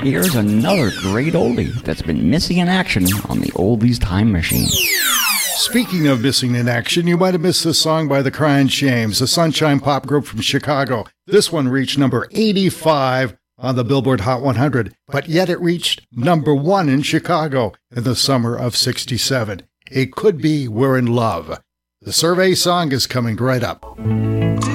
here's another great oldie that's been missing in action on the Oldies Time Machine. Speaking of missing in action, you might have missed this song by the Crying Shames, a sunshine pop group from Chicago. This one reached number 85 on the Billboard Hot 100, but yet it reached number 1 in Chicago in the summer of '67. It Could Be We're in Love. The survey song is coming right up.